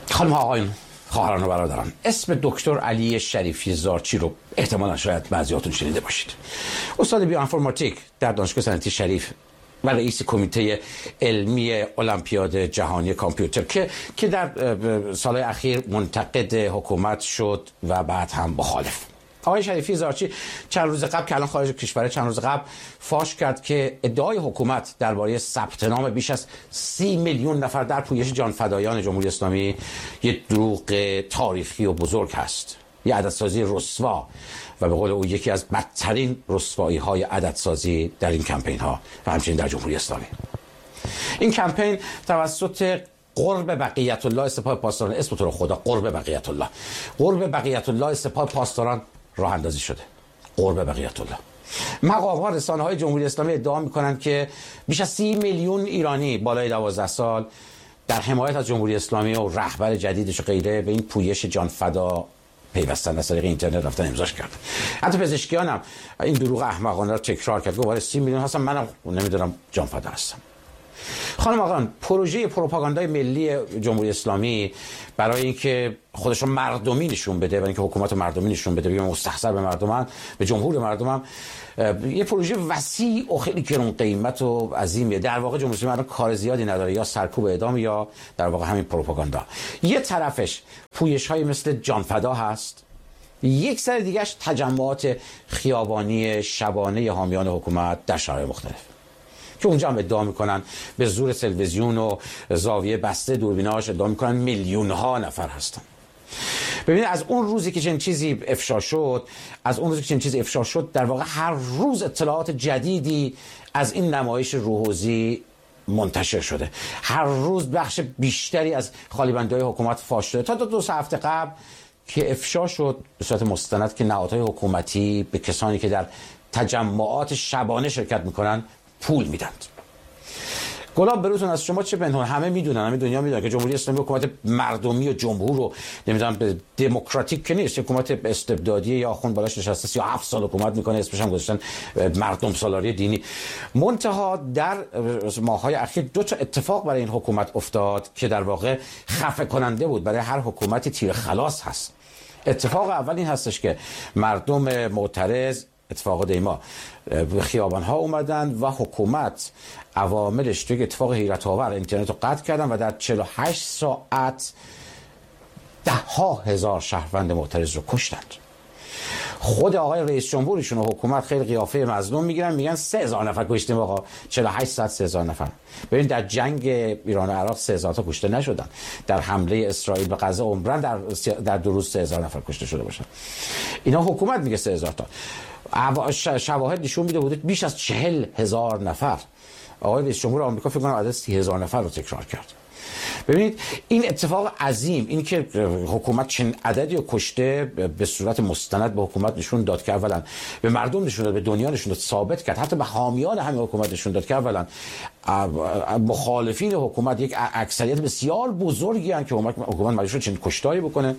خانم ها آقایون، خواهران و برادران، اسم دکتر علی شریفی زارچی رو احتمالاً شاید بعضیاتون شنیده باشید. استاد بیوانفورماتیک در دانشگاه صنعتی شریف و رئیس کمیته علمی المپیاد جهانی کامپیوتر که در سالهای اخیر منتقد حکومت شد و بعد هم مخالف. آقای شریفی زارچی چند روز قبل که الان خارج کشور، چند روز قبل فاش کرد که ادعای حکومت درباره ثبت نام بیش از 30 میلیون نفر در پویش جانفدایان جمهوری اسلامی یک دروغ تاریخی و بزرگ هست، یه عددسازی رسوا و به قول او یکی از بدترین رسوایی‌های عددسازی در این کمپین ها و همچنین در جمهوری اسلامی. این کمپین توسط قرب بقیت الله سپاه پاسداران، اسم تو رو خدا، قرب بقیت الله سپاه پاسداران راه اندازی شده. قرب بقیت الله. مقام‌ها، رسانه‌های جمهوری اسلامی ادعا می‌کنند که بیش از 30 میلیون ایرانی بالای 12 سال در حمایت از جمهوری اسلامی و رهبر جدیدش و غیره به این پویش جانفدا پیوستن، از طریق اینترنت رفتن امضاش کردن. حتی پزشکیان هم این دروغ احمقانه را تکرار کرد. گفت 30 میلیون هستن، منم نمیدونم جانفدا هستم. خانم آقایان، پروژه پروپاگاندای ملی جمهوری اسلامی برای اینکه خودش رو مردمی نشون بده، برای اینکه حکومت مردمی نشون بده، بگم مستحضر به مردم، به جمهور مردم، یه پروژه وسیع و خیلی گران قیمت و عظیمیه. در واقع جمهوری اسلامی الان کار زیادی نداره، یا سرکوب اعدام یا در واقع همین پروپاگاندا. یه طرفش پویش‌های مثل جانفدا هست، یک سر دیگه‌اش تجمعات خیابانی شبانه حامیان حکومت در شهرهای مختلف که اونجا هم ادعا میکنن به زور تلویزیون و زاویه بسته دوربیناش ادعا میکنن میلیون ها نفر هستن. ببینید از اون روزی که چنین چیزی افشا شد در واقع هر روز اطلاعات جدیدی از این نمایش روحوزی منتشر شده. هر روز بخش بیشتری از خالیبندی‌های حکومت فاش شده. تا 2 هفته قبل که افشا شد به صورت مستند که نهادهای حکومتی به کسانی که در تجمعات شبانه شرکت میکنن پول میدند. گلاب بروتون از شما چه پنهان؟ همه میدونن، همه دنیا میدونن که جمهوری اسلامی حکومت مردمی و جمهور رو نمیدونم دموکراتیک که نیست، حکومت استبدادی یا آخوند بالاش نشسته 37 سال حکومت میکنه، اسمش هم گذاشتن مردم سالاری دینی. منتها در ماه‌های اخیر 2 اتفاق برای این حکومت افتاد که در واقع خفه کننده بود، برای هر حکومتی تیر خلاص هست. اتفاق اول این هستش که مردم معترض، اتفاق دیما، به خیابان ها اومدن و حکومت عواملش توی اتفاق حیرت آور اینترنت رو قطع کردن و در 48 ساعت 10,000 شهروند معترض رو کشتند. خود آقای رئیس جمهورشون و حکومت خیلی قیافه مظلوم میگیرن، میگن 3,000 نفر کشتیم. آقا 48 ساعت 3,000 نفر. ببین در جنگ ایران و عراق 3,000 تا کشته نشدن، در حمله اسرائیل به غزه عمرن در 2 روز 3,000 نفر کشته شده باشن. اینا حکومت میگه 3,000 تا. شواهد نشون میده حدود بیش از 40,000 نفر. آقای رئیس جمهور آمریکا فکر کنم عدد 30,000 نفر رو تکرار کرد. ببینید این اتفاق عظیم، این که حکومت چند عددی رو کشته به صورت مستند به حکومت نشون داد که اولا به مردم نشون داد، به دنیا نشون داد، ثابت کرد، حتی به حامیان همین حکومت نشون داد که اولا مخالفین حکومت یک اکثریت بسیار بزرگی هستند که حکومت مجبور شد چنین کشتاری بکنه،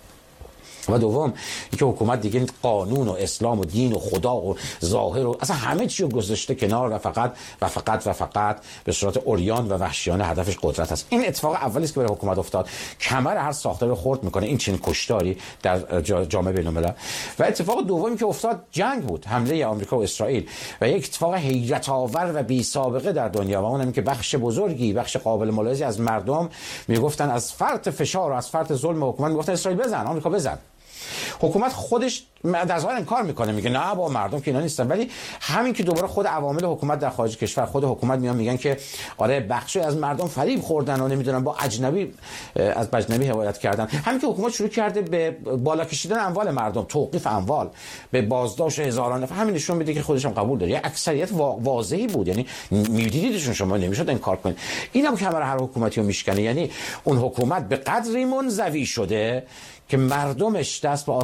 و دوم اینکه حکومت دیگه قانون و اسلام و دین و خدا و ظاهر و اصلا همه چی رو گذاشته کنار و فقط به صورت عریان و وحشیانه هدفش قدرت است. این اتفاق اولی است که برای حکومت افتاد، کمر هر ساختاری رو خرد میکنه این چنین کشتاری در جامعه بین‌الملل. و اتفاق دومی که افتاد جنگ بود، حمله آمریکا و اسرائیل، و یک اتفاق حیرت آور و بی سابقه در دنیا، و اون اینکه بخش بزرگی، بخش قابل ملاحظه‌ای از مردم میگفتن از فرط فشار و از فرط ظلم حکومت میگفتن اسرائیل بزن، آمریکا بزن. حکومت خودش در ظاهر انکار میکنه، میگه نه با مردم که اینا نیستن، ولی همین که دوباره خود عوامل حکومت در خارج کشور، خود حکومت میگن که آره بخشی از مردم فریب خوردن و نمیدونن با اجنبی از اجنبی حمایت کردن. همین که حکومت شروع کرده به بالا کشیدن اموال مردم، توقیف اموال، به بازداشت هزاران نفر، همین نشون میده که خودش هم قبول داره. یه اکثریت واضحی بود، یعنی میدیدیدشون، شما نمیشد انکار کنید. اینم کمر هر حکومتی رو میشکنه. یعنی اون حکومت به قدری منزوی شده که مردمش دست به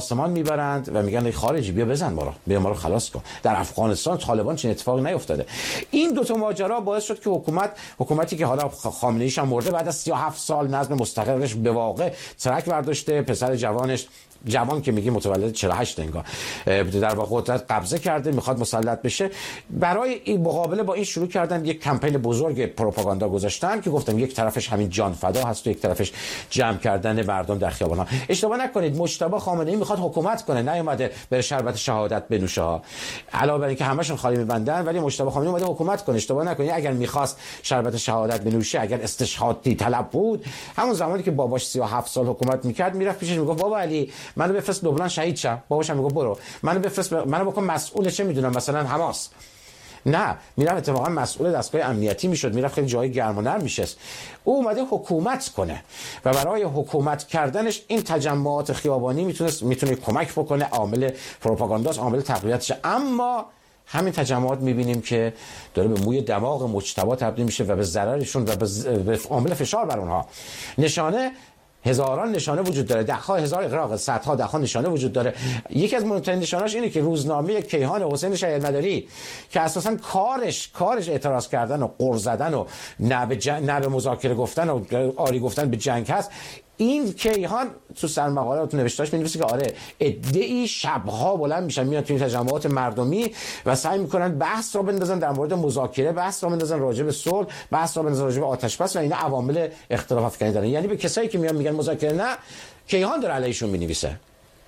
آسمان میبرند و میگن ای خارجی بیا بزن ما رو، بیا ما رو خلاص کن. در افغانستان طالبان چنین اتفاقی نیفتاده. این دو تا ماجرا باعث شد که حکومتی که حالا خامنه ایش هم مرده، بعد از 37 سال نظم مستقرش به واقع ترک برداشته، پسر جوان که میگه متولد 48 انگار در واقع قدرت قبضه کرده، میخواد مسلط بشه. برای این مقابله با این شروع کردن یک کمپین بزرگ پروپاگاندا گذاشتن که گفتم یک طرفش همین جان فدا هست و یک طرفش جمع کردن مردم در خیابان‌ها. اشتباه نکنید، مجتبی خامنه‌ای میخواد حکومت کنه، نیومده بره شربت شهادت بنوشه ها. علاوه بر اینکه همشون خالی میبندن، ولی مجتبی خامنه‌ای اومده حکومت کنه. اشتباه نکنید، اگر میخواست شربت شهادت بنوشه، اگر استشهادی طلب بود، همون زمانی که باباش 37 سال حکومت میکرد، میرفت پیشش میگفت بابا علی منو بفرست لبنان شهید شم. باباش هم میگفت برو منو بفرست، منو بکن مسئول چه میدونم مثلا حماس. نه، میرفت اتفاقا مسئول دستگاه امنیتی میشد، میرفت خیلی جای گرم و نرم میشست. او اومده حکومت کنه و برای حکومت کردنش این تجمعات خیابانی میتونه کمک بکنه، عامل پروپاگانداست، عامل تقویتش. اما همین تجمعات میبینیم که داره به موی دماغ مجتبی تبدیل میشه و به ضررشون و به عامل فشار بر اونها. هزاران نشانه وجود داره، ده‌ها هزار اغراق، صدها ده‌ها نشانه وجود داره. یکی از مهمترین نشانه‌اش اینه که روزنامه کیهان حسین شهیدمداری که اساساً کارش اعتراض کردن و غر زدن و نه به مذاکره گفتن و آری گفتن به جنگ هست، این کیهان تو سرمقاله تو نوشتاش می‌نویسه که آره عده‌ای شب‌ها بلند میشن میان تو این تجمعات مردمی و سعی میکنن بحث را بندازن در مورد مذاکره، بحث را بندازن راجع به صلح، بحث را بندازن راجع به آتش‌بس و اینا عوامل اختلاف افکنی دارن. یعنی به کسایی که میان میگن مذاکره نه، کیهان در علیشون مینویسه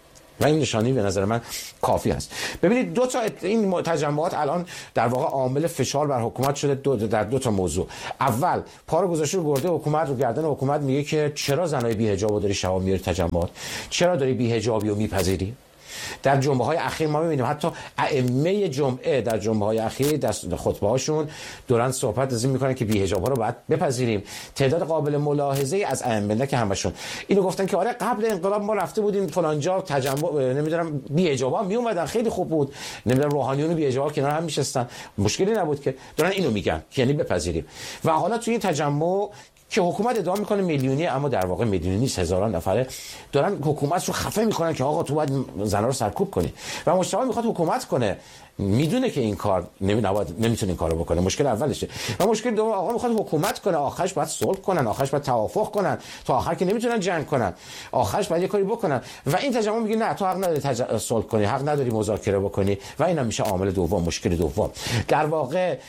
و این نشانی به نظر من کافی است. ببینید دو تا این تجمعات الان در واقع عامل فشار بر حکومت شده در دو تا موضوع. اول پا رو گذاشته رو گرده حکومت، رو گردن حکومت، میگه که چرا زنای بی‌حجابو داری شب میاری تجمعات، چرا داری بی‌حجابی رو میپذیری. در جمعه‌های اخیر ما می‌بینیم حتی ائمه جمعه در جمعه‌های اخیر در خطبه‌هاشون دوران صحبت از این می‌کنن که بی‌حجابا رو باید بپذیریم. تعداد قابل ملاحظه‌ای از ائمه، نه که همشون، اینو گفتن که آره قبل انقلاب ما رفته بودیم فلانجا تجمع نمیدونم بی‌حجابا میومدن خیلی خوب بود، نمیدونم روحانیون بی‌حجابا کنار هم میشستن، مشکلی نبود که. دارن اینو میگن که یعنی بپذیریم. و حالا توی این تجمع که حکومت ادعا میکنه میلیونی، اما در واقع میلیونی نیست، هزاران نفره دارن حکومت رو خفه میکنن که آقا تو باید زنا رو سرکوب کنی. و مجتبی میخواد حکومت کنه، میدونه که این کار نمیتونه این کارو بکنه، مشکل اولشه. و مشکل دوم، آقا میخواد حکومت کنه، آخرش باید صلح کنن، آخرش باید توافق کنن، تا آخر که نمیتونن جنگ کنن، آخرش باید یه کاری بکنن. و این تجمع میگه نه تو حق نداری صلح کنی، حق نداری مذاکره بکنی و اینا میشه عامل دوم، مشکل دوم. در واقع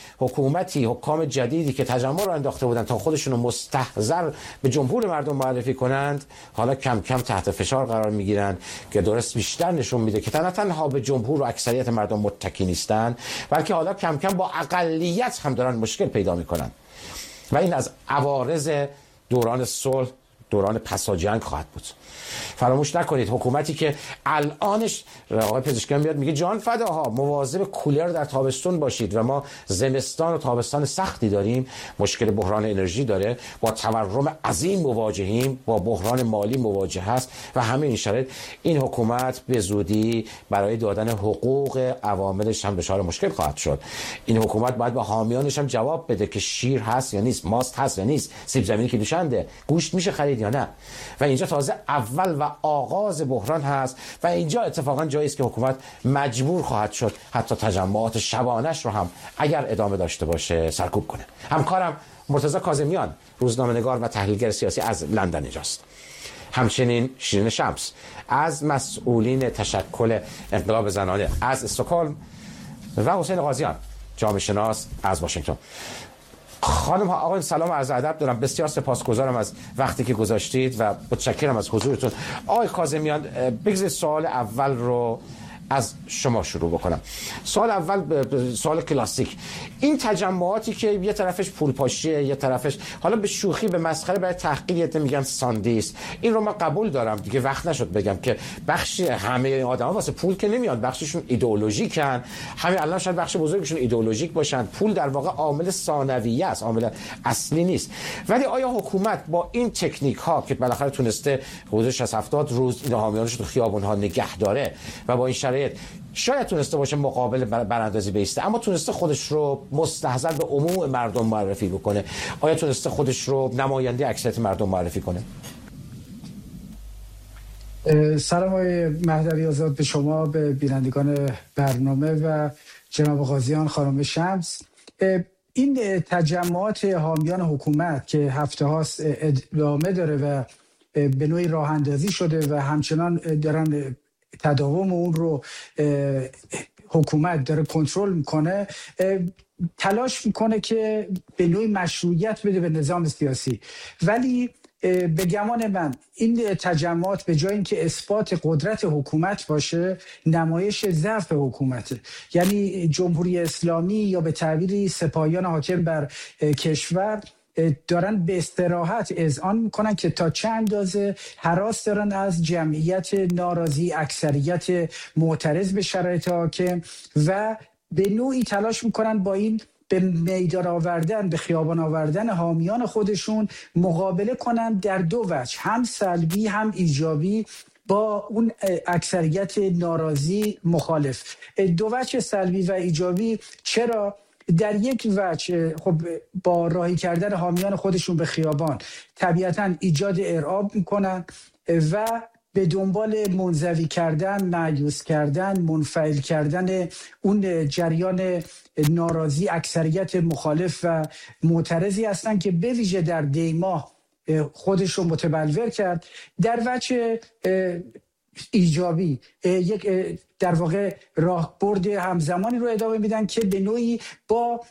حکام جدیدی که تجمع رو انداخته بودن تا خودشون رو مستحضر به جمهور مردم معرفی کنند، حالا کم کم تحت فشار قرار میگیرن که درست بیشتر نشون میده که نه تنها به جمهور و اکثریت مردم متکی نیستن، بلکه حالا کم کم با اقلیت هم دارن مشکل پیدا میکنن. و این از عوارض دوران صلح، دوران پسا جنگ خواهد بود. فراموش نکنید حکومتی که الانش آقای پزشکیان میاد میگه جان فداها مواظب کولر در تابستون باشید و ما زمستان و تابستان سختی داریم، مشکل بحران انرژی داره، با تورم عظیم مواجهیم، با بحران مالی مواجه هست و همه این شرایط این حکومت به زودی برای دادن حقوق عواملش هم دچار مشکل خواهد شد. این حکومت باید به حامیانش هم جواب بده که شیر هست یا نیست، ماست هست یا نیست، سیب زمینی که دوشنده، گوشت میشه خرید یا نه. و اینجا تازه اول و آغاز بحران هست و اینجا اتفاقا جایی است که حکومت مجبور خواهد شد حتی تجمعات شبانش رو هم اگر ادامه داشته باشه سرکوب کنه. همکارم مرتضی کاظمیان، روزنامه‌نگار و تحلیلگر سیاسی از لندن اینجاست. همچنین شیرین شمس از مسئولین تشکل انقلاب زنانه از استکهلم و حسین قاضیان، جامعه شناس از واشنگتن. خانم ها آقایان سلام و عرض ادب دارم، بسیار سپاسگزارم از وقتی که گذاشتید و متشکرم از حضورتون. آقای کاظمیان بگذارید سوال اول رو از شما شروع بکنم. سوال اول سوال کلاسیک، این تجمعاتی که یه طرفش پولپاشیه یه طرفش حالا به شوخی به مسخره برای تحقیر میگن ساندیست، این رو من قبول دارم دیگه، وقت نشد بگم که بخشی همه آدما واسه پول که نمیان، بخششون ایدئولوژیکن، همین الان شاید بخش بزرگشون ایدئولوژیک باشن، پول در واقع عامل ثانویه است، عامل اصلی نیست. ولی آیا حکومت با این تکنیک ها که بالاخره تونسته حدود 60-70 روز این حامیانش تو خیابون ها نگه داره و با این شاید تونسته باشه مقابل براندازی بیسته، اما تونسته خودش رو مستحضر به عموم مردم معرفی بکنه، آیا تونسته خودش رو نماینده اکثریت مردم معرفی کنه؟ سلام آقای مهدوی آزاد به شما، به بینندگان برنامه و جناب قاضیان خانم شمس. این تجمعات حامیان حکومت که هفته هاست ادامه داره و به نوعی راه اندازی شده و همچنان دارن تداوم اون رو حکومت داره کنترل میکنه، تلاش میکنه که به نوعی مشروعیت بده به نظام سیاسی. ولی به گمان من این تجمعات به جای اینکه اثبات قدرت حکومت باشه، نمایش ضعف حکومته. یعنی جمهوری اسلامی یا به تعبیری سپاهیان حاکم بر کشور دارن به استراحت اذعان میکنن که تا چه اندازه هراس دارن از جمعیت ناراضی، اکثریت معترض به شرایط حاکم، و به نوعی تلاش میکنن با این به میدان آوردن، به خیابان آوردن حامیان خودشون مقابله کنن در دو وجه، هم سلبی هم ایجابی، با اون اکثریت ناراضی مخالف. دو وجه سلبی و ایجابی چرا؟ در یک وجه خب با راهی کردن حامیان خودشون به خیابان طبیعتاً ایجاد ارعاب میکنن و به دنبال منزوی کردن، مایوس کردن، منفعل کردن اون جریان ناراضی، اکثریت مخالف و معترضی هستن که به ویژه در دیماه خودش رو متبلور کرد. در وجه ایجابی یک در واقع راهبرد همزمانی رو ادامه میدن که به نوعی با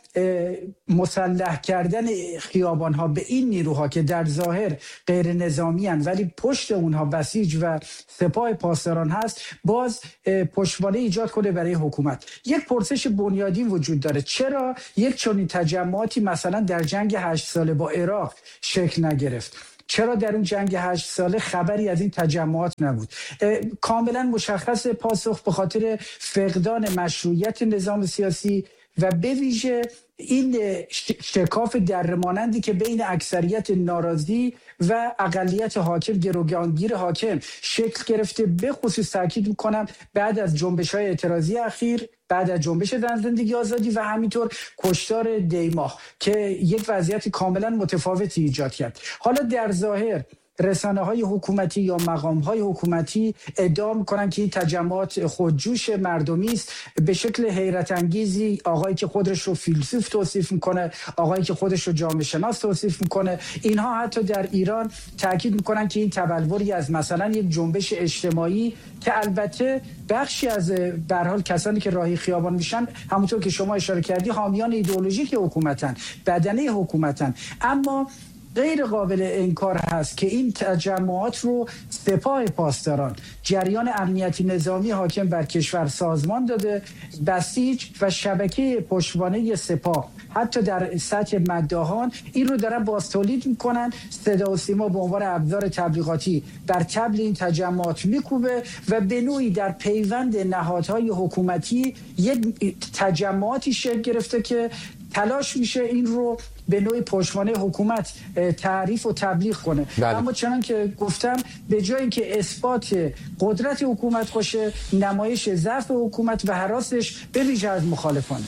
مسلح کردن خیابان ها به این نیروها که در ظاهر غیر نظامی هن ولی پشت اونها بسیج و سپاه پاسداران هست، باز پشتوانه ایجاد کنه برای حکومت. یک پرسش بنیادی وجود داره: چرا یک چنین تجمعاتی مثلا در جنگ 8 ساله با عراق شکل نگرفت؟ چرا در اون جنگ 8 ساله خبری از این تجمعات نبود؟ کاملا مشخص پاسخ به خاطر فقدان مشروعیت نظام سیاسی و به ویژه این شکاف درمانندی که بین اکثریت ناراضی و اقلیت حاکم، گروگانگیر حاکم شکل گرفته. به خصوص تاکید میکنم بعد از جنبش‌های اعتراضی اخیر، بعد از جنبش زن زندگی آزادی و همینطور کشتار دیماه که یک وضعیت کاملا متفاوتی ایجاد کرد. حالا در ظاهر رسانه‌های حکومتی یا مقام‌های حکومتی ادعا می‌کنن که این تجمعات خودجوش مردمی است. به شکل حیرت انگیزی آقایی که خودش رو فیلسوف توصیف می‌کنه، آقایی که خودش رو جامعه شناس توصیف می‌کنه، اینها حتی در ایران تاکید می‌کنن که این تبلوری از مثلا یک جنبش اجتماعی که البته بخشی از به هر حال کسانی که راهی خیابان میشن همونطور که شما اشاره کردی حامیان ایدئولوژیک حکومتن، بدنه حکومتن، اما غیر قابل انکار هست که این تجمعات رو سپاه پاسداران، جریان امنیتی نظامی حاکم بر کشور سازمان داده. بسیج و شبکه پشتوانه سپاه حتی در سطح مداحان این رو دارن باز تولید میکنن. صدا و سیما به عنوان ابزار تبلیغاتی بر طبل این تجمعات میکوبه و به نوعی در پیوند نهادهای حکومتی یک تجمعاتی شکل گرفته که تلاش میشه این رو به نوعی پشتوانه حکومت تعریف و تبلیغ کنه. بله. اما چنان که گفتم به جای اینکه اثبات قدرت حکومت باشه، نمایش ضعف حکومت و هراسش به ویژه از مخالفان.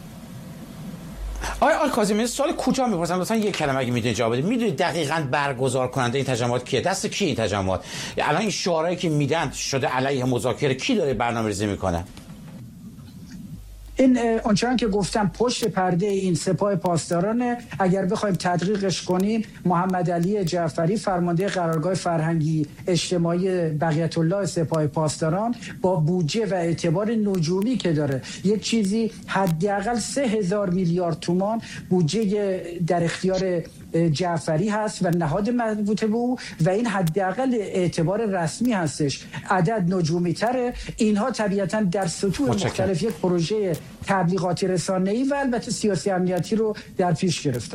آقای کاظمی، سوال کوتاه می‌پرسم، لطفاً یک کلمه اگه میدونید جواب بدید. میدونید دقیقاً برگزار کننده این تجمعات کیه؟ دست کی این تجمعات؟ الان این شعارهایی که میدن شده علیه مذاکره، کی داره برنامه‌ریزی میکنه؟ این آنچنان که گفتم پشت پرده این سپاه پاسدارانه. اگر بخوایم تدقیقش کنیم، محمد علی جعفری فرمانده قرارگاه فرهنگی اجتماعی بقیت الله سپاه پاسداران با بودجه و اعتبار نجومی که داره، یک چیزی حداقل 3000 میلیارد تومان بودجه در اختیار جعفری هست و نهاد مربوطه به او و این حداقل اعتبار رسمی هستش. عدد نجومی تره. اینها طبیعتاً در سطوح مختلف یک پروژه تبلیغاتی رسانه‌ای و البته سیاسی امنیتی رو در پیش گرفتن.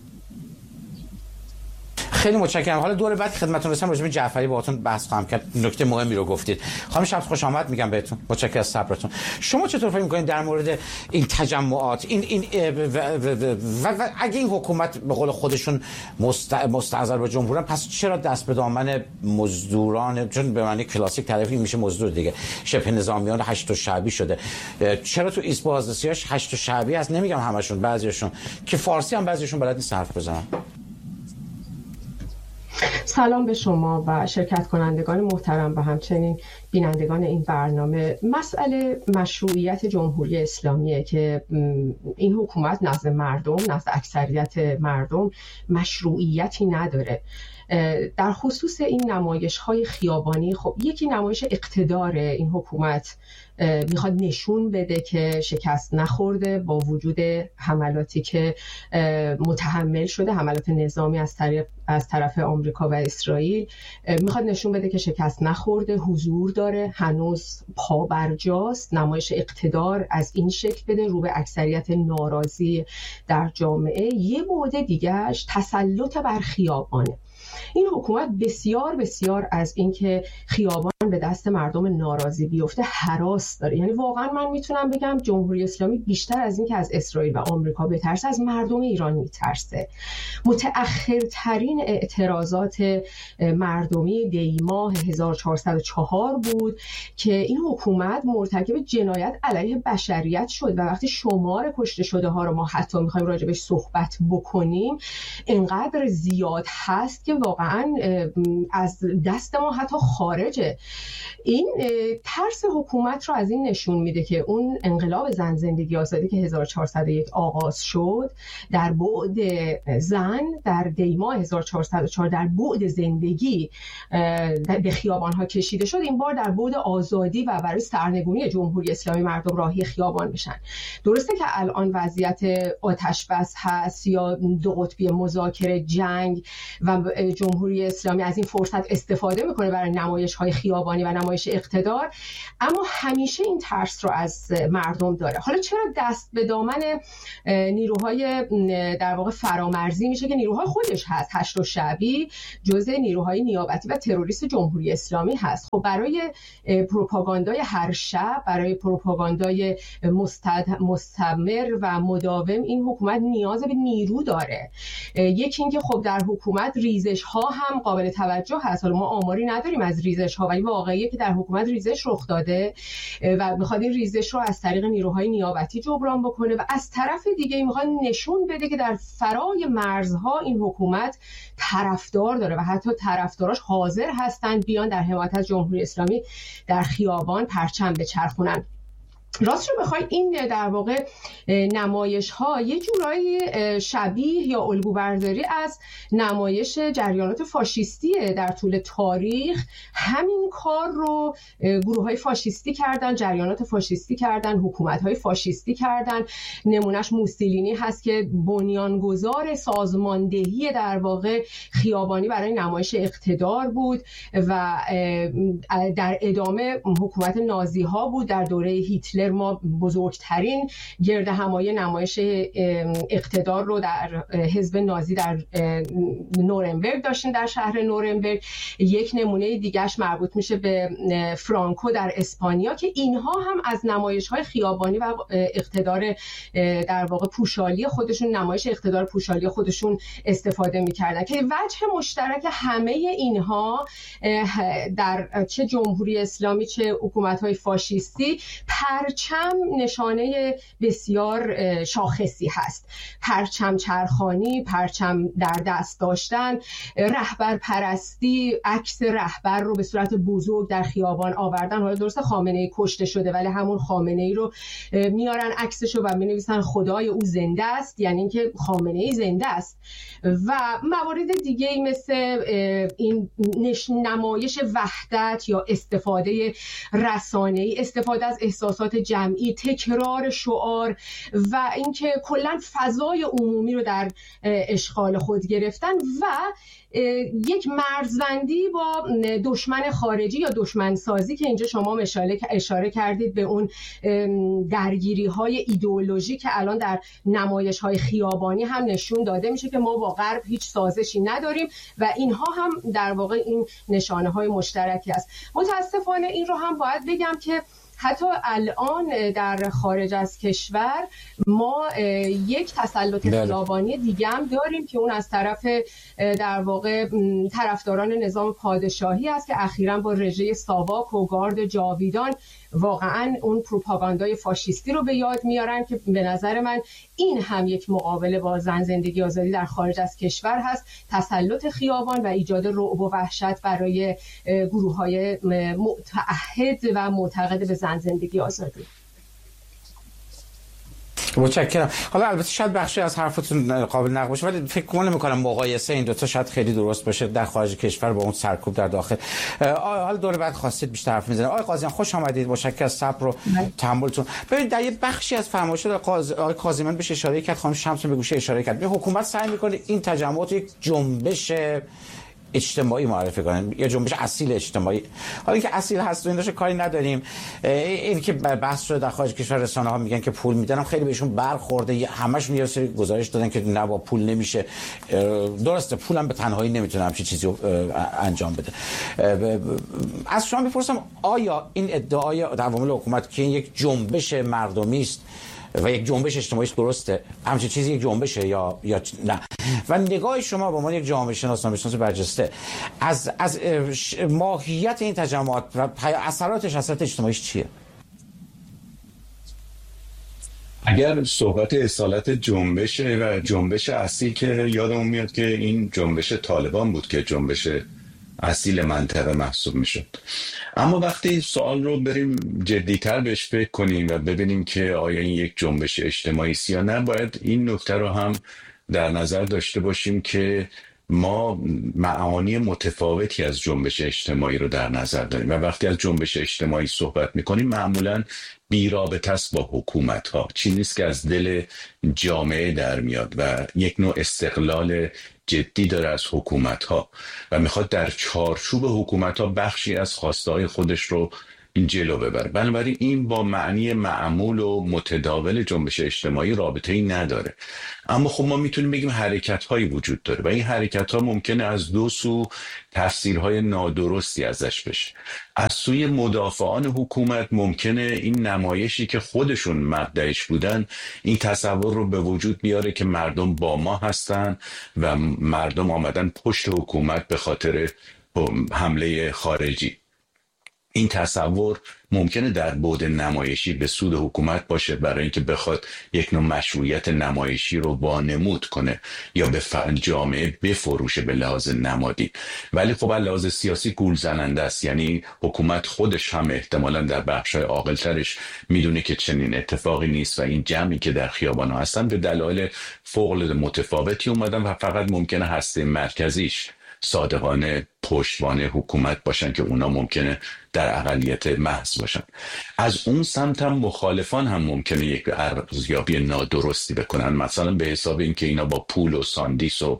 خیلی متشکرم. حالا دور بعد خدمتتون رسیدم راجع به جعفری باهاتون بحث خواهم کرد. نکته مهمی رو گفتید. خانم شمس خوش آمد میگم بهتون. متشکرم از صبرتون. شما چطور فکر می‌کنید در مورد این تجمعات، این و اگه این حکومت به قول خودشون مستعذر به جمهورن، پس چرا دست به دامن مزدوران، چون به معنی کلاسیک تعریفی میشه مزدور دیگه، شبه نظامیان هشت شعبی شده؟ چرا تو ایست بازرسیاش هشت شعبی هست؟ نمیگم همشون، بعضیشون که فارسی هم بعضیشون بلد نیست حرف بزنن. سلام به شما و شرکت کنندگان محترم و همچنین بینندگان این برنامه. مسئله مشروعیت جمهوری اسلامیه که این حکومت نزد مردم، نزد اکثریت مردم مشروعیتی نداره. در خصوص این نمایش‌های خیابانی، خب یکی نمایش اقتدار این حکومت میخواد نشون بده که شکست نخورده با وجود حملاتی که متحمل شده، حملات نظامی از طرف آمریکا و اسرائیل. میخواد نشون بده که شکست نخورده، حضور داره، هنوز پابرجاست. نمایش اقتدار از این شکل بده رو به اکثریت ناراضی در جامعه. یه بعد دیگهش تسلط بر خیابانه. این حکومت بسیار بسیار از اینکه خیابان به دست مردم ناراضی بیفته هراس داره. یعنی واقعا من میتونم بگم جمهوری اسلامی بیشتر از اینکه از اسرائیل و آمریکا بترسه، از مردم ایران میترسه. متأخرترین اعتراضات مردمی دی‌ماه 1404 بود که این حکومت مرتکب جنایت علیه بشریت شد و وقتی شمار کشته شده ها رو ما حتی میخوایم راجع بهش صحبت بکنیم انقدر زیاد هست که واقعا از دست ما حتی خارجه. این ترس حکومت رو از این نشون میده که اون انقلاب زن زندگی آزادی که 1401 آغاز شد در بعد زن در دی‌ماه 1404 در بعد زندگی به خیابان‌ها کشیده شد، این بار در بعد آزادی و برای سرنگونی جمهوری اسلامی مردم راهی خیابان بشن. درسته که الان وضعیت آتش بس هست یا دو قطبی مذاکره، جنگ و جمهوری اسلامی از این فرصت استفاده میکنه برای نمایش‌های خیابانی و نمایش اقتدار، اما همیشه این ترس رو از مردم داره. حالا چرا دست به دامن نیروهای در واقع فرامرزی میشه که نیروهای خودش هست؟ هشت شعبی جزء نیروهای نیابتی و تروریست جمهوری اسلامی هست. خب برای پروپاگاندای هر شب، برای پروپاگاندای مستمر و مداوم این حکومت نیاز به نیرو داره. یکی اینکه خب در حکومت ریزش ها هم قابل توجه هست. حالا ما آماری نداریم از ریزش ها، ولی واقعیه که در حکومت ریزش رخ داده و میخواد این ریزش رو از طریق نیروهای نیابتی جبران بکنه و از طرف دیگه میخواد نشون بده که در فرای مرزها این حکومت طرفدار داره و حتی طرفداراش حاضر هستند بیان در حمایت از جمهوری اسلامی در خیابان پرچم بچرخونن. راستش رو بخوای این در واقع نمایش ها یه جورایی شبیه یا الگوبرداری از نمایش جریانات فاشیستیه. در طول تاریخ همین کار رو گروه های فاشیستی کردن، جریانات فاشیستی کردن، حکومت های فاشیستی کردن. نمونهش موسولینی هست که بنیانگذار سازماندهی در واقع خیابانی برای نمایش اقتدار بود و در ادامه حکومت نازی ها بود. در دوره هیتلر ما بزرگترین گرد همایی نمایش اقتدار رو در حزب نازی در نورنبرگ داشتیم، در شهر نورنبرگ. یک نمونه دیگهش مربوط میشه به فرانکو در اسپانیا که اینها هم از نمایش‌های خیابانی و اقتدار در واقع پوشالی خودشون، نمایش اقتدار پوشالی خودشون استفاده میکردن که وجه مشترک همه اینها در چه جمهوری اسلامی چه حکومت‌های فاشیستی پرچم نشانه بسیار شاخصی هست. پرچم چرخانی، پرچم در دست داشتن، رهبر پرستی، عکس رهبر رو به صورت بزرگ در خیابان آوردن. حالا درسته خامنه‌ای کشته شده ولی همون خامنه‌ای رو میارن عکسشو و مینویسن خدای او زنده است، یعنی اینکه خامنه‌ای زنده است. و موارد دیگه مثل این نمایش وحدت یا استفاده رسانه‌ای، استفاده از احساسات جمعی، تکرار شعار و اینکه کلا فضای عمومی رو در اشغال خود گرفتن و یک مرزبندی با دشمن خارجی یا دشمن سازی که اینجا شما اشاره کردید به اون درگیری های ایدئولوژی که الان در نمایش های خیابانی هم نشون داده میشه که ما با غرب هیچ سازشی نداریم و اینها هم در واقع این نشانه های مشترکی است. متاسفانه این رو هم باید بگم که حتی الان در خارج از کشور ما یک تسلط خیابانی دیگه هم داریم که اون از طرف در واقع طرفداران نظام پادشاهی است که اخیراً با رژه ساواک و گارد جاویدان واقعاً اون پروپاگاندای فاشیستی رو به یاد میارن که به نظر من این هم یک مقابله با زن زندگی آزادی در خارج از کشور هست، تسلط خیابان و ایجاد رعب و وحشت برای گروه‌های متعهد و معتقد به زن زندگی آزادی. متشکرم. حالا البته شاید بخشی از حرفتون قابل نقد باشه، ولی فکر نمی‌کنم مقایسه این دو تا شاید خیلی درست باشه در خارج کشور با اون سرکوب در داخل. حالا دور بعد خواستید بیشتر حرف می‌زنید. آقای قاضیان خوش آمدید. متشکرم از صبر و تحملتون. ببینید در یه بخشی از فرمایشات آقای کاظمیان بهش اشاره کرد، خانم شمس به گوشه اشاره کرد. به حکومت سعی می‌کنه این تجمعات یک جنبش اجتماعی معرفی کنن یا جنبش اصیل اجتماعی. حالا اینکه اصیل هست و این داشته کاری نداریم. این که بحث شده در خارج کشور رسانه‌ها میگن که پول میدن، خیلی بهشون برخورده، همشون یه سری گزارش دادن که نه با پول نمیشه. درسته پولم به تنهایی نمیتونه همچین چیزی رو انجام بده. از شما میپرسم آیا این ادعای عوامل حکومت که این یک جنبش مردمی است و یک جنبش اجتماعی درسته، همچین چیزی یک جنبشه یا نه؟ و نگاه شما به عنوان یک جامعه شناس برجسته از ماهیت این تجمعات و اثراتش، اثرات اجتماعیش چیه؟ اگر صحبت اصالت جنبشه و جنبش اصیل، که یادمون میاد که این جنبش طالبان بود که جنبش اصیل منطقه محسوب میشد. اما وقتی سوال رو بریم جدیتر بهش فکر کنیم و ببینیم که آیا این یک جنبش اجتماعی است یا نه، باید این نکته رو هم در نظر داشته باشیم که ما معانی متفاوتی از جنبش اجتماعی رو در نظر داریم و وقتی از جنبش اجتماعی صحبت میکنیم معمولاً بی رابطه است با حکومت ها، چیزی نیست که از دل جامعه در میاد و یک نوع استقلال جدی داره از حکومت ها و میخواد در چارچوب حکومت ها بخشی از خواسته های خودش رو جلو ببره. بنابراین این با معنی معمول و متداول جنبش اجتماعی رابطه‌ای نداره. اما خب ما میتونیم بگیم حرکت‌هایی وجود داره و این حرکت‌ها ممکنه از دو سو تفسیرهای نادرستی ازش بشه. از سوی مدافعان حکومت ممکنه این نمایشی که خودشون مدعیش بودن این تصور رو به وجود بیاره که مردم با ما هستن و مردم آمدن پشت حکومت به خاطر حمله خارجی. این تصور ممکنه در بعد نمایشی به سود حکومت باشه برای اینکه بخواد یک نوع مشروعیت نمایشی رو وانمود کنه یا به جامعه بفروشه به لحاظ نمادی، ولی خب از لحاظ سیاسی گول زننده است. یعنی حکومت خودش هم احتمالاً در بخشای عاقل‌ترش میدونه که چنین اتفاقی نیست و این جمعی که در خیابان‌ها هستن به دلایل فوق‌العاده متفاوتی اومدن و فقط ممکنه هسته مرکزیش صادقانه پشتوانه حکومت باشن که اونا ممکنه در اقلیت محض باشن. از اون سمت هم مخالفان هم ممکنه یک ارزیابی نادرستی بکنن، مثلا به حساب این که اینا با پول و ساندیس و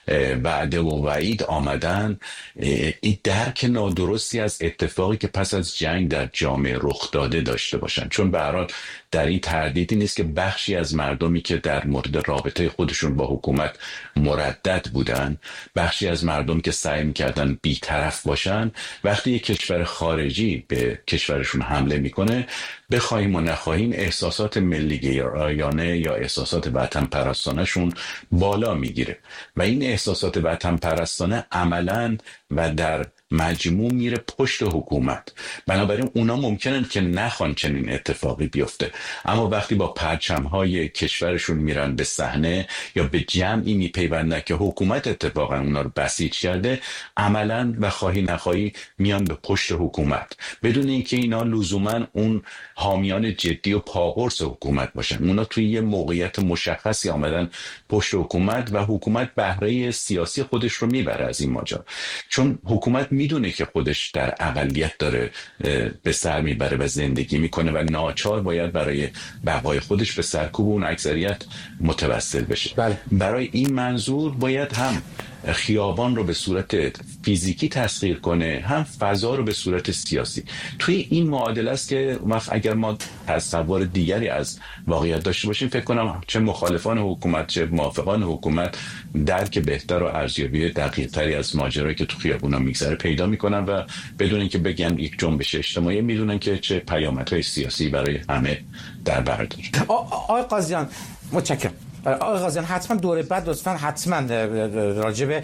وعده و وعید آمدن این درک نادرستی از اتفاقی که پس از جنگ در جامعه رخ داده داشته باشن. چون به هر حال در این تردیدی نیست که بخشی از مردمی که در مورد رابطه خودشون با حکومت مردد بودن، بخشی از مردم که سعی میکردن بی‌طرف باشن، وقتی یک کشور خارجی به کشورشون حمله میکنه بخوایم و نخواهیم احساسات ملی‌گرایانه یا احساسات وطن پرستانه‌شون بالا میگیره و این احساسات وطن پرستانه عملاً و در مجموع میره پشت حکومت. بنابراین اونا ممکنن که نخوان چنین اتفاقی بیفته، اما وقتی با پرچم‌های کشورشون میرن به صحنه یا به جمعی میپیوندن که حکومت اتفاقا اونا رو بسیج کرده، عملاً و خواهی نخواهی میان به پشت حکومت بدون اینکه اینا لزوما اون حامیان جدی و پاقرص حکومت باشن. اونا توی یه موقعیت مشخصی آمدن پشت حکومت و حکومت بهره سیاسی خودش رو میبره از این ماجرا، چون حکومت میدونه که خودش در اقلیت داره به سر میبره و زندگی میکنه و ناچار باید برای بقای خودش به سرکوب اون اکثریت متوسل بشه. بله. برای این منظور باید هم خیابان رو به صورت فیزیکی تسخیر کنه، هم فضا رو به صورت سیاسی. توی این معادله است که اگر ما تصور دیگری از واقعیت داشته باشیم، فکر کنم چه مخالفان حکومت چه موافقان حکومت درک بهتر و ارزیابی دقیق‌تری از ماجرایی که تو خیابونا میگذره پیدا میکنن و بدون اینکه بگن یک جنبش اجتماعی میدونن که چه پیامدهای سیاسی برای همه در بر داره. آقای قاضیان متشکرم. آقای قاضیان حتما دوره بعد لطفاً حتما راجع به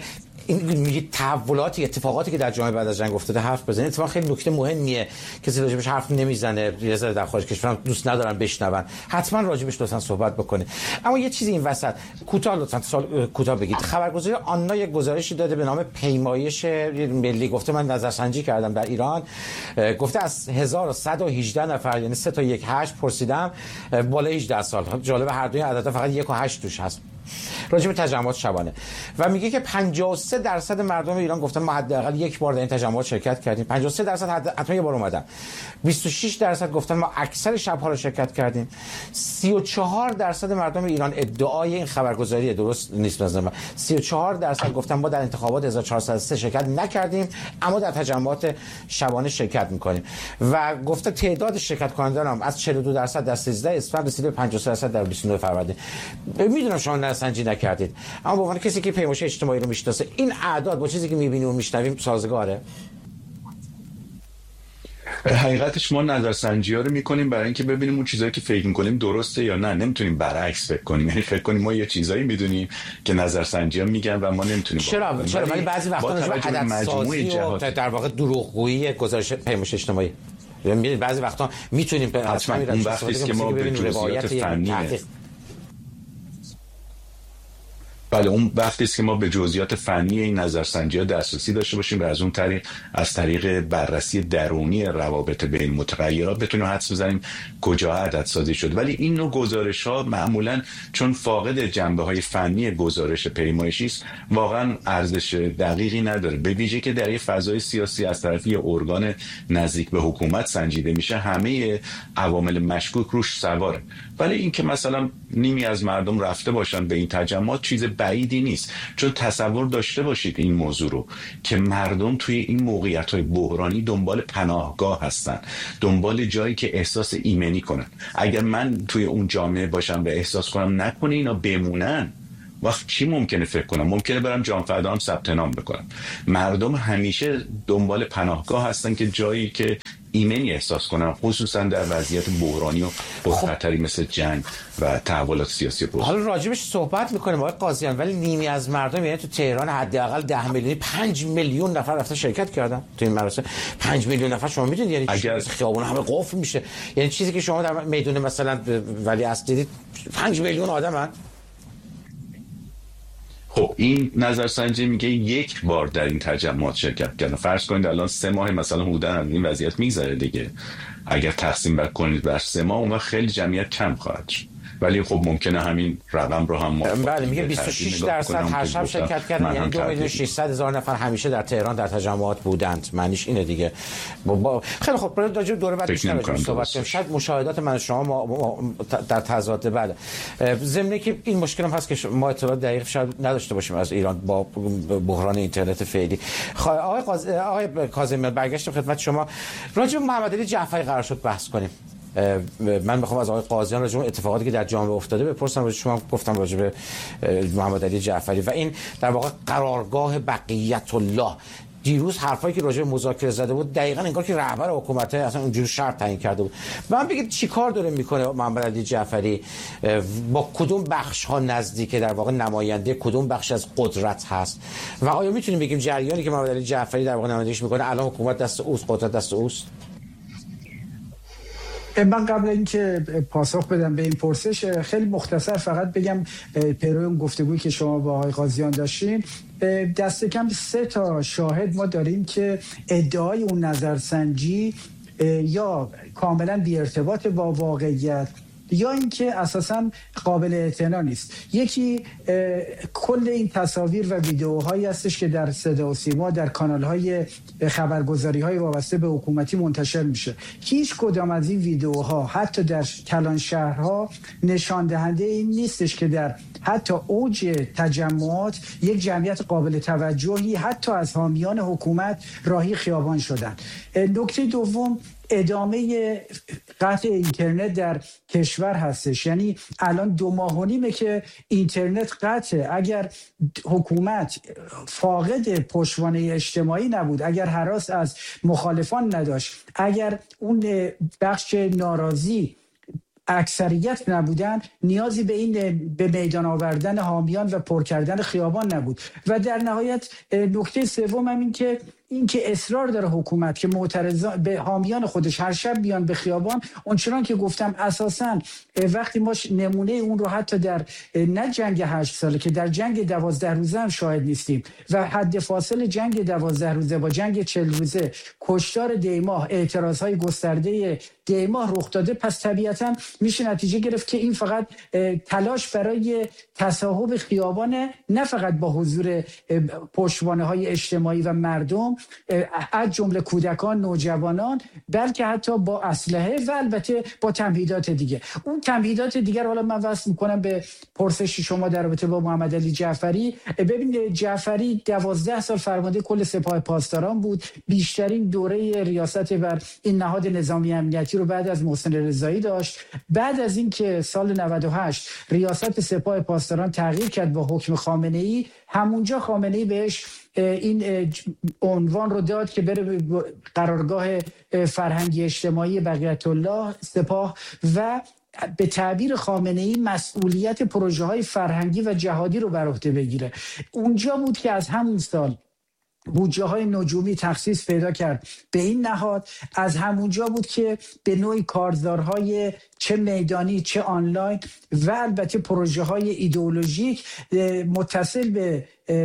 این میگه تحولاتی اتفاقاتی که در جامعه بعد از جنگ افتاده حرف بزنید. اتفاقا خیلی نکته مهمیه، کسی راجبش حرف نمیزنه، یه ذره در خارج کشور دوست ندارن بشنون، حتما راجبش لطفا صحبت بکنه. اما یه چیزی این وسط کوتاه لطفا کوتاه بگید. خبرگزاری آنا یک گزارشی داده به نام پیمایش ملی، گفته من نظرسنجی کردم در ایران، گفته از 1118 نفر یعنی 3 تا 1 8 پرسیدم بالای 18 سال. جالب هر دوی عددا فقط 1 و 8 توش هست راجع به تجمعات شبانه و میگه که 53% مردم ایران گفتن ما حداقل یک بار در این تجمعات شرکت کردیم. 53% حتما یه بار اومدن. 26% گفتن ما اکثر شب‌ها رو شرکت کردیم. 34% مردم ایران ادعای این خبرگزاری درست نیست مثلا 34% گفتن ما در انتخابات 1403 شرکت نکردیم اما در تجمعات شبانه شرکت میکنیم و گفته تعداد شرکت کنندگان هم از 42% در 13 اسفند رسیده به 53% در 29 فروردین. میدونم شما نظرسنجی نکردید اما به عنوان کسی که پیمایش اجتماعی رو میشناسه این اعداد با چیزی که میبینیم و میشنویم سازگاره؟ حقیقتش ما نظرسنجی ها رو میکنیم برای اینکه ببینیم اون چیزایی که فکر میکنیم درسته یا نه. نمیتونیم برعکس فکر کنیم، یعنی فکر کنیم ما یه چیزایی میدونیم که نظرسنجی ها میگن و ما نمیتونیم. چرا ولی بعضی وقتا عدد سازی و در واقع دروغگویی گزارش پیمایش اجتماعی میبینید بعضی وقتا میتونیم حتما اون وقتی که ما به جزئیات فنی بله اون وقتی است که ما به جزئیات فنی این نظرسنجی‌ها دسترسی داشته باشیم و از اون طریق از طریق بررسی درونی روابط بین متغیرات بتونیم حدس بزنیم کجا عدد سازی شد. ولی این نوع گزارش‌ها معمولاً چون فاقد جنبه‌های فنی گزارش پیمایشی است واقعاً ارزش دقیقی نداره، به ویژه که در یک فضای سیاسی از طرف یه ارگان نزدیک به حکومت سنجیده میشه همه عوامل مشکوک روش سواره. ولی اینکه مثلا نیمی از مردم رفته باشن به این تجمعات چیز بعیدی نیست، چون تصور داشته باشید این موضوع رو که مردم توی این موقعیت‌های بحرانی دنبال پناهگاه هستن، دنبال جایی که احساس ایمنی کنن. اگر من توی اون جامعه باشم و احساس کنم نکنه اینا بمونن وقت چی ممکنه فکر کنم؟ ممکنه برم جانفدا هم ثبت نام بکنم. مردم همیشه دنبال پناهگاه هستن که جایی که ایمنی احساس کنم، خصوصا در وضعیت بحرانی و پرخطری مثل جنگ و تحولات سیاسی بزرگ. حالا راجبش صحبت میکنیم آقای قاضیان، ولی نیمی از مردم یعنی تو تهران حداقل 10 میلیونی 5 میلیون نفر رفتن شرکت کردن تو این مراسم. 5 میلیون نفر شما میدونید یعنی اگر خیابون همه قفل میشه، یعنی چیزی که شما در میدون مثلا ولیعصر دیدید 5 میلیون آدمن. خب این نظرسنجی میگه یک بار در این تجمعات شرکت کردن. فرض کنید الان 3 ماه مثلا حدوداً از این وضعیت میگذره دیگه، اگر تقسیم کنید بر 3 ماه اون وقت خیلی جمعیت کم خواهد شد. ولی خب ممکنه همین رقم رو هم بله میگه 26% هر شب شرکت کردن، یعنی 2,600,000 نفر همیشه در تهران در تجمعات بودند. معنیش اینه دیگه. خیلی خب برای راجع دوره بعد بیشتر صحبت کنیم. شاید مشاهدات من و شما در تضاد بعد ضمن که این مشکل هم هست که ما اطلاعات دقیق شاید نداشته باشیم از ایران با بحران اینترنت فعلی. آقای کاظمی برگشتم خدمت شما، راجع به محمد علی جعفری قرار شد بحث کنیم. من میخوام از آقای قاضیان راجع به اتفاقاتی که در جامعه افتاده بپرسم. راجع شما گفتم راجع به محمد علی جعفری و این در واقع قرارگاه بقیت الله. دیروز حرفایی که راجع به مذاکره زده بود دقیقاً انگار که رهبر حکومت اصلا اونجوری شرط تعیین کرده بود. من بگید چیکار داره میکنه محمد علی جعفری، با کدوم بخش ها نزدیکه، در واقع نماینده کدوم بخش از قدرت هست و آیا میتونیم بگیم جریانی که محمد علی جعفری در واقع نمایندگیش میکنه الان حکومت دست اوست، قدرت دست اوست؟ من قبل اینکه پاسخ بدم به این پرسش خیلی مختصر فقط بگم پیرو اون گفتگویی که شما با آقای قاضیان داشتین، دست کم 3 تا شاهد ما داریم که ادعای اون نظرسنجی یا کاملا بی ارتباط با واقعیت یا اینکه اساساً قابل اعتنا نیست. یکی کل این تصاویر و ویدیوهایی هستش که در صدا و سیما در کانال‌های خبرگزاری‌های وابسته به حکومتی منتشر میشه. هیچ کدام از این ویدیوها حتی در کلان شهرها نشان دهنده این نیستش که در حتی اوج تجمعات یک جمعیت قابل توجهی حتی از حامیان حکومت راهی خیابان شدن. نکته دوم ادامه قطع اینترنت در کشور هستش. یعنی الان 2.5 ماه که اینترنت قطعه. اگر حکومت فاقد پشتوانه اجتماعی نبود، اگر هراس از مخالفان نداشت، اگر اون بخش ناراضی اکثریت نبودن، نیازی به میدان آوردن حامیان و پر کردن خیابان نبود. و در نهایت نکته سوم هم این که اصرار داره حکومت که معترضان به حامیان خودش هر شب بیان به خیابان. اونچنان که گفتم اساساً وقتی ما نمونه اون رو حتی در نه جنگ 8 ساله که در جنگ 12 روزه هم شاهد نیستیم و حد فاصل جنگ 12 روزه با جنگ 40 روزه کشتار دیماه، اعتراضهای گسترده دیماه رخ داده، پس طبیعتاً میشه نتیجه گرفت که این فقط تلاش برای تصاحب خیابان، نه فقط با حضور پشتوانه‌های اجتماعی و مردم از جمله کودکان، نوجوانان، بلکه حتی با اسلحه و البته با تمهیدات دیگه. اون تمهیدات دیگر حالا من وصل میکنم به پرسش شما در رابطه با محمد علی جعفری. ببینید جعفری 12 سال فرمانده کل سپاه پاسداران بود، بیشترین دوره ریاست بر این نهاد نظامی امنیتی رو بعد از محسن رضایی داشت. بعد از اینکه سال 98 ریاست سپاه پاسداران تغییر کرد با حکم خامنه‌ای، همونجا خامنه‌ای بهش این عنوان رو داد که بره قرارگاه فرهنگی اجتماعی بقیت الله سپاه و به تعبیر خامنه‌ای مسئولیت پروژه‌های فرهنگی و جهادی رو بر عهده بگیره. اونجا بود که از همون سال بودجه های نجومی تخصیص پیدا کرد به این نهاد. از همونجا بود که به نوعی کارزارهای چه میدانی چه آنلاین و البته پروژه های ایدئولوژیک متصل به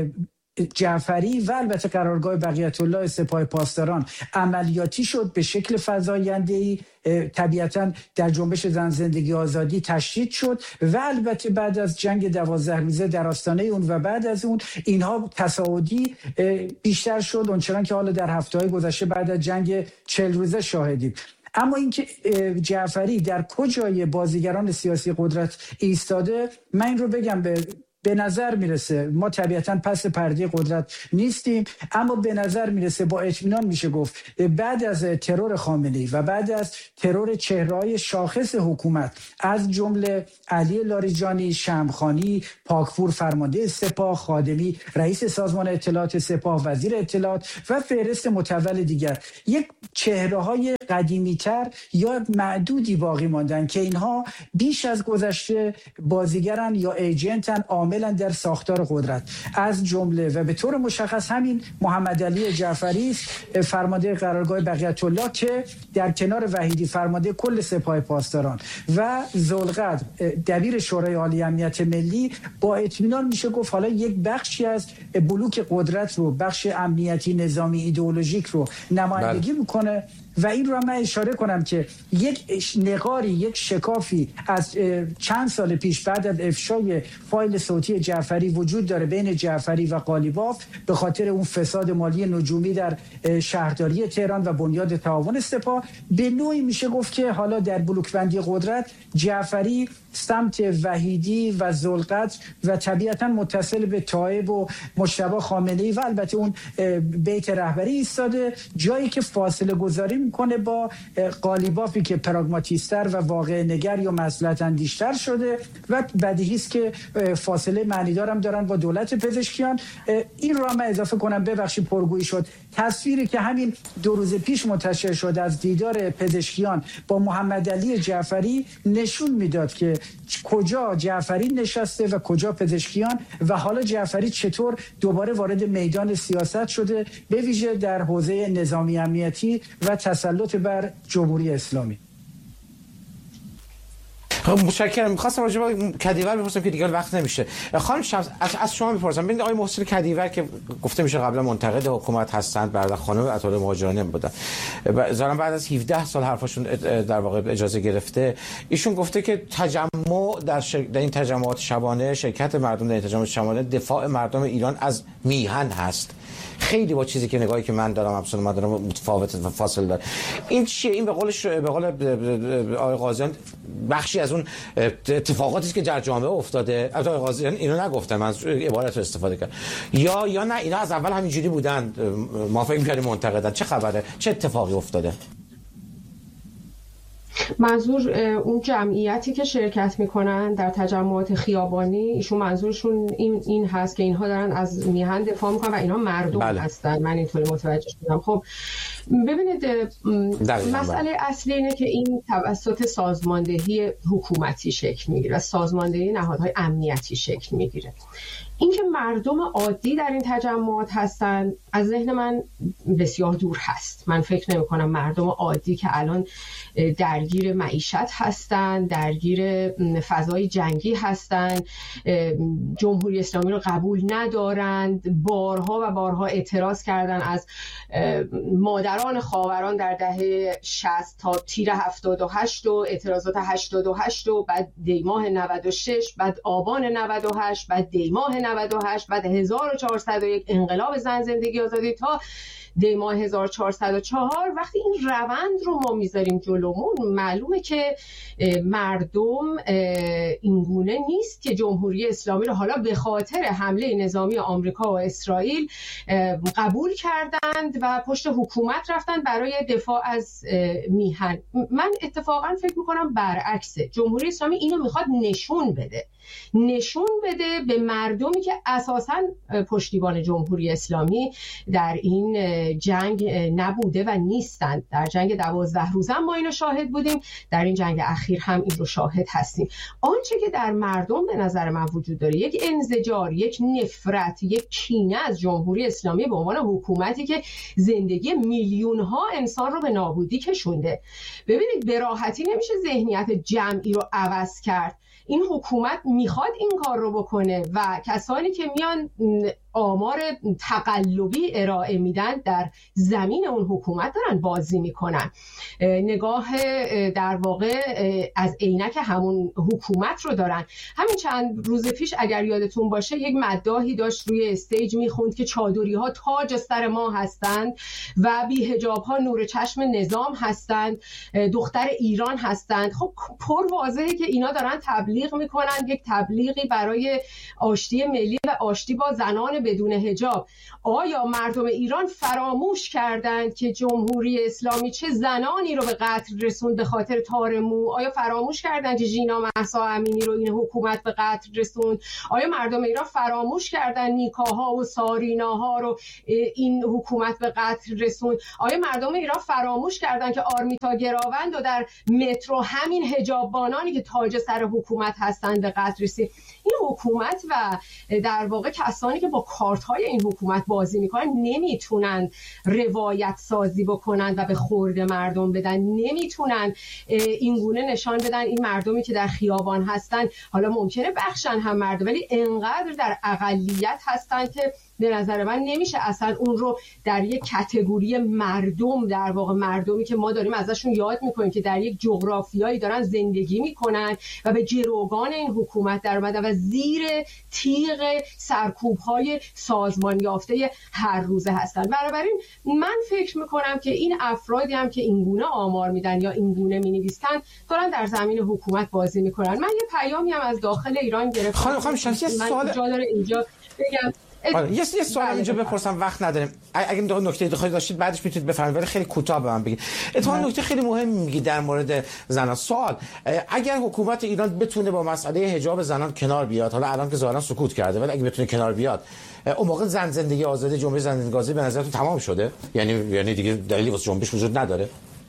جعفری و البته قرارگاه بقیت الله سپاه پاسداران عملیاتی شد به شکل فزاینده‌ای. طبیعتاً در جنبش زن زندگی آزادی تشدید شد و البته بعد از جنگ 12 روزه در آستانه اون و بعد از اون اینها تصاعدی بیشتر شد، اونچنان که حالا در هفته‌های گذشته بعد از جنگ 40 روزه شاهدیم. اما اینکه جعفری در کجای بازیگران سیاسی قدرت ایستاده، من این رو بگم به نظر میرسه، ما طبیعتاً پس پرده قدرت نیستیم، اما به نظر میرسه با اطمینان میشه گفت بعد از ترور خامنه‌ای و بعد از ترور چهره‌های شاخص حکومت از جمله علی لاریجانی، شمخانی، پاکپور فرمانده سپاه، خادمی رئیس سازمان اطلاعات سپاه، وزیر اطلاعات و فهرست متول دیگر، یک چهره‌های قدیمی‌تر یا معدودی باقی ماندن که اینها بیش از گذشته بازیگرن یا ایجنتن، عاملن در ساختار قدرت. از جمله و به طور مشخص همین محمد علی جعفری است، فرمانده قرارگاه بقیت الله که در کنار وحیدی فرمانده کل سپاه پاسداران و ذوالقدر دبیر شورای عالی امنیت ملی، با اطمینان میشه گفت حالا یک بخشی از بلوک قدرت رو، بخش امنیتی نظامی ایدئولوژیک رو نمایندگی میکنه. و این رو من اشاره کنم که یک نقاری، یک شکافی از چند سال پیش بعد از افشای فایل صوتی جعفری وجود داره بین جعفری و قالیباف به خاطر اون فساد مالی نجومی در شهرداری تهران و بنیاد تعاون سپاه. به نوعی میشه گفت که حالا در بلوکبندی قدرت جعفری سمت وحیدی و ذوالقدر و طبیعتا متصل به طایب و مجتبی خامنه‌ای و البته اون بیت رهبری ایستاده، جایی که فاصله گذاری میکنه با قالیبافی که پراگماتیستر و واقع نگر یا مصلحت اندیشتر شده و بدیهی است که فاصله معنیدار هم دارن با دولت پزشکیان. این رو هم اضافه کنم، ببخشید پرگویی شد، تصویری که همین 2 روز پیش منتشر شد از دیدار پزشکیان با محمد علی جعفری نشون میداد که کجا جعفری نشسته و کجا پزشکیان و حالا جعفری چطور دوباره وارد میدان سیاست شده، به ویژه در حوزه نظامی امنیتی و تسلط بر جمهوری اسلامی. متشکرم. می‌خواستم راجع به کدیور بپرسم که دیگه وقت نمیشه. خانم شمس از شما می‌پرسم، ببینید آقای محسن کدیور که گفته میشه قبلا منتقد حکومت هستند، بعد خانم عطا مهاجرانی بودن، ظاهرا بعد از 17 سال حرفشون در واقع اجازه گرفته، ایشون گفته که تجمع در این تجمعات شبانه، شرکت مردم در این تجمعات شبانه دفاع مردم ایران از میهن هست. خیلی با چیزی که نگاهی که من دارم اصلا من دارم متفاوت و فاصله داره. این چیه؟ این به قول آقای قاضیان بخشی از اون اتفاقاتی است که در جامعه افتاده. آقای قاضیان اینو نگفتن، من از عبارت رو استفاده کردم. یا نه اینا از اول همینجوری بودن، ما فکر می‌کردیم منتقدن. چه خبره؟ چه اتفاقی افتاده؟ منظور اون جمعیتی که شرکت میکنن در تجمعات خیابانی، ایشون منظورشون این هست که اینها دارن از میهن دفاع میکنن و اینها مردم هستن. من اینطوری متوجه شدم. خب ببینید مسئله اصلی اینه که این توسط سازماندهی حکومتی شکل میگیره و سازماندهی نهادهای امنیتی شکل میگیره. اینکه مردم عادی در این تجمعات هستن از ذهن من بسیار دور هست. من فکر نمی کنم مردم عادی که الان درگیر معیشت هستن، درگیر فضای جنگی هستن، جمهوری اسلامی رو قبول ندارند، بارها و بارها اعتراض کردن از مادران خاوران در دهه 60 تا تیر 78 و اعتراضات 88 و بعد دیماه 96، بعد آبان 98، بعد دیماه 98، بعد 1401 انقلاب زن زندگی آزادی تا دیماه 1404. وقتی این روند رو ما میذاریم جلومون معلومه که مردم اینگونه نیست که جمهوری اسلامی رو حالا به خاطر حمله نظامی آمریکا و اسرائیل قبول کردند و پشت حکومت رفتن برای دفاع از میهن. من اتفاقا فکر میکنم برعکسه. جمهوری اسلامی اینو میخواد نشون بده به مردمی که اساساً پشتیبان جمهوری اسلامی در این جنگ نبوده و نیستند. در جنگ 12 روزه ما اینو شاهد بودیم، در این جنگ اخیر هم این رو شاهد هستیم. آنچه که در مردم به نظر من وجود داره یک انزجار، یک نفرت، یک کینه از جمهوری اسلامی به عنوان حکومتی که زندگی میلیون ها انسان رو به نابودی کشونده. ببینید به راحتی نمیشه ذهنیت جمعی رو عوض کرد. این حکومت میخواد این کار رو بکنه و کسانی که میان آمار تقلبی ارائه میدن در زمین اون حکومت دارن بازی میکنن. نگاه در واقع از عینک همون حکومت رو دارن. همین چند روز پیش اگر یادتون باشه یک مداحی داشت روی استیج میخوند که چادری ها تاج سر ما هستند و بی حجاب ها نور چشم نظام هستند، دختر ایران هستند. خب پر واضحه که اینا دارن تبلیغ میکنن، یک تبلیغی برای آشتی ملی و آشتی با زنان بدون حجاب. آیا مردم ایران فراموش کردند که جمهوری اسلامی چه زنانی رو به قتل رسوند به خاطر تار مو؟ آیا فراموش کردند که ژینا مهسا امینی رو این حکومت به قتل رسوند؟ آیا مردم ایران فراموش کردند نیکاها و ساریناها رو این حکومت به قتل رسوند؟ آیا مردم ایران فراموش کردند که آرمیتا گراوند و در مترو همین حجاببانانی که تاج سر حکومت هستند به قتل رسید؟ این حکومت و در واقع کسانی که با کارت‌های این حکومت بازی میکنن نمیتونن روایت سازی بکنن و به خورد مردم بدن، نمیتونن اینگونه نشان بدن این مردمی که در خیابان هستن حالا ممکنه بخشن هم مردم ولی انقدر در اقلیت هستن که به نظر من نمیشه اصلا اون رو در یک کاتگوری مردم، در واقع مردمی که ما داریم ازشون یاد میکنیم که در یک جغرافیایی دارن زندگی میکنن و به گروگان این حکومت در اومدن و زیر تیغ سرکوب‌های سازمان یافته هر روزه هستن. بنابراین من فکر میکنم که این افرادی هم که اینگونه آمار میدن یا اینگونه مینویسن دارن در زمین حکومت بازی میکنن. من یه پیامی هم از داخل ایران گرفتم. خانم شمسی سوال داره اینجا بگم. یه سوال اینجا بپرسم، وقت نداریم. اگه نکته دیگه داشتید بعدش میتونید بفرمایید ولی خیلی کوتاه به من بگید. اتفاقا نکته خیلی مهمی میگی در مورد زنان. سوال اگر حکومت ایران بتونه با مسئله حجاب زنان کنار بیاد، حالا الان که ظاهرا سکوت کرده ولی اگه بتونه کنار بیاد، اون موقع زن زندگی آزادی، جنبش زن زندگی آزادی به نظرتون تمام شده؟ یعنی دیگه دلیلی واسه جنبش وجود نداره؟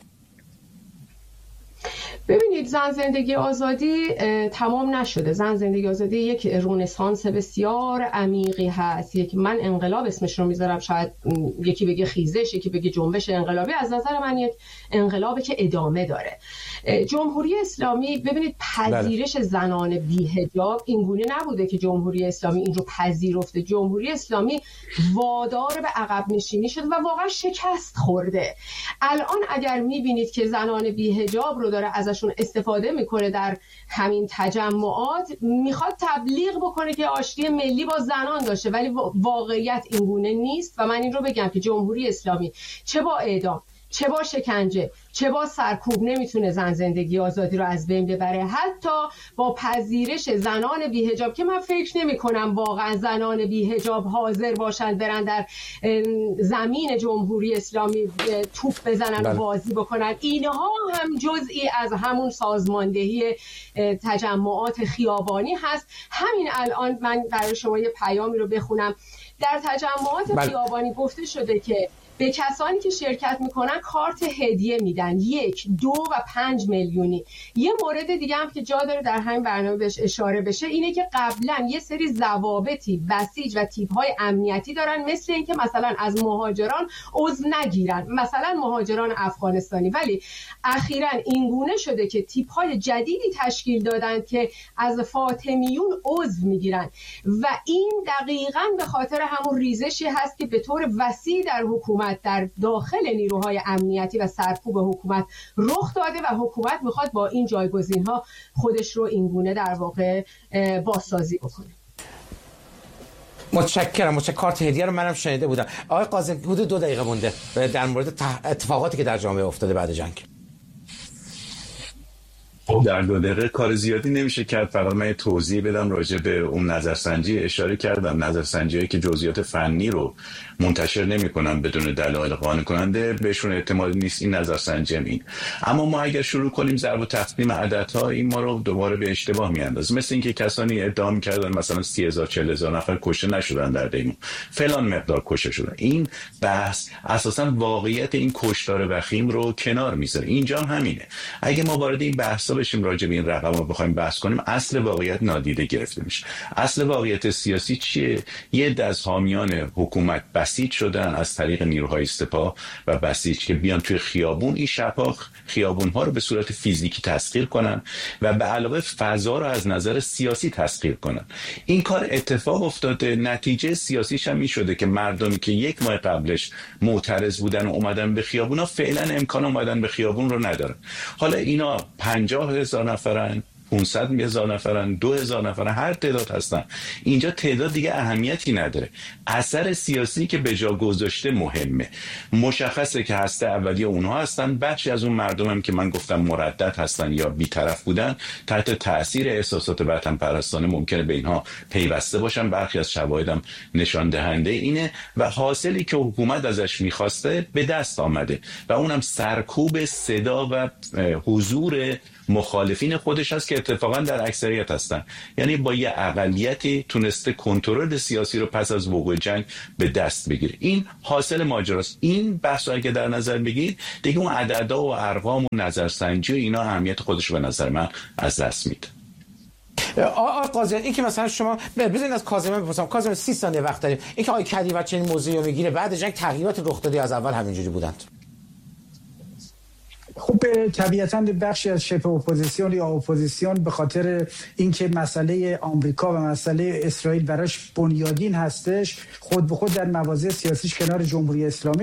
ببینید زن زندگی آزادی تمام نشده. زن زندگی آزادی یک رنسانس بسیار عمیقی هست. من انقلاب اسمش رو میذارم، شاید یکی بگه خیزش، یکی بگه جنبش انقلابی. از نظر من یک انقلابی که ادامه داره. جمهوری اسلامی ببینید پذیرش زنان بی حجاب اینگونه نبوده که جمهوری اسلامی این رو پذیرفته. جمهوری اسلامی وادار به عقب نشینی شده و واقعا شکست خورده. الان اگر میبینید که زنان بی حجاب رو داره ازشون استفاده میکنه در همین تجمعات، میخواد تبلیغ بکنه که آشتی ملی با زنان داشته، ولی واقعیت اینگونه نیست. و من این رو بگم که جمهوری اسلامی چه با اعدام، چه با شکنجه، چه با سرکوب نمیتونه زن زندگی آزادی رو از بین ببره. حتی با پذیرش زنان بی‌حجاب که من فکر نمی کنم واقعا زنان بی‌حجاب حاضر باشن برن در زمین جمهوری اسلامی توپ بزنن و بازی بکنن، اینها هم جزئی از همون سازماندهی تجمعات خیابانی هست. همین الان من برای شما یه پیامی رو بخونم. در تجمعات خیابانی گفته شده که به کسانی که شرکت میکنن کارت هدیه میدن، 1، 2 و 5 میلیونی. یه مورد دیگه هم که جا داره در همین برنامه بهش اشاره بشه اینه که قبلا یه سری ضوابطی بسیج و تیپ‌های امنیتی دارن، مثل اینکه مثلا از مهاجران عضو نگیرن، مثلا مهاجران افغانستانی، ولی اخیراً اینگونه شده که تیپ‌های جدیدی تشکیل دادن که از فاطمیون عضو میگیرن و این دقیقاً به خاطر همون ریزشی هست که به طور وسیع در حکومت در داخل نیروهای امنیتی و سرکوب حکومت رخ داده و حکومت میخواد با این جایگزین‌ها خودش رو اینگونه در واقع بازسازی بکنه. متشکرم. کارت هدیه رو منم شنیده بودم. آقای قاضی حدود 2 دقیقه مونده در مورد اتفاقاتی که در جامعه افتاده بعد جنگ. در 2 دقیقه کار زیادی نمیشه کرد. فقط من توضیح بدم راجع به اون نظرسنجی. اشاره کردم نظرسنجی‌هایی که جزئیات فنی رو منتشر نمی‌کنن بدون دلایل قانع کننده بهشون اعتماد نیست. این نظرسنجی این. اما ما اگر شروع کنیم ضرب و تقسیم عددها، این ما رو دوباره به اشتباه میاندازه. مثل اینکه کسانی ادعا می‌کردن مثلا 30,000 40,000 نفر کشته نشدن در دیمون، فلان مقدار کشته شدن. این بحث اساساً واقعیت این کشتار وخیم رو کنار میذاره. اینجا هم همینه. اگه ما وارد این بحث بشیم راجع به این رقم رو بخوایم بحث کنیم، اصل واقعیت نادیده گرفته میشه. اصل واقعیت سیاسی چیه؟ یه عده از حامیان حکومت بسیج شدن از طریق نیروهای سپاه و بسیج که بیان توی خیابون، این شب‌ها خیابون‌ها رو به صورت فیزیکی تسخیر کنن و به علاوه فضا رو از نظر سیاسی تسخیر کنن. این کار اتفاق افتاده. نتیجه سیاسیش هم این شده که مردمی که 1 ماه قبلش معترض بودن و اومدن به خیابونا فعلا امکان اومدن به خیابون رو ندارن. حالا اینا 50,000 نفرن، 500,000 نفرن، 2,000 نفرن، هر تعداد هستن. اینجا تعداد دیگه اهمیتی نداره. اثر سیاسی که به جا گذاشته مهمه. مشخصه که هسته اولیه اونها هستن. بخشی از اون مردم هم که من گفتم مردد هستن یا بی‌طرف بودن، تحت تاثیر احساسات وطن پرستانه ممکنه به اینها پیوسته باشن. برخی از شواهدم نشان دهنده اینه و حاصلی که حکومت ازش میخواسته به دست آمده و اونم سرکوب صدا و حضور مخالفین خودش هست که اتفاقا در اکثریت هستن. یعنی با یه اقلیتی تونسته کنترل سیاسی رو پس از وقوع جنگ به دست بگیره. این حاصل ماجراست. این بحث اگه در نظر بگیرید دیگه اون عددا و ارقام و نظرسنجی و اینا اهمیت خودش به نظر من از دست میده. آقای قاضی، این که مثلا شما ببینید از کاظمی بپرسم، کاظمی 30 ثانیه وقت داریم، این که آقای کدیور چنین موضوعی رو میگیره بعد جنگ تغییرات رخ داده از اول همینجوری بودند؟ خب طبیعتاً بخشی از شبه اپوزیسیون یا اپوزیسیون به خاطر اینکه مسئله آمریکا و مسئله اسرائیل براش بنیادین هستش، خود به خود در مواضع سیاسیش کنار جمهوری اسلامی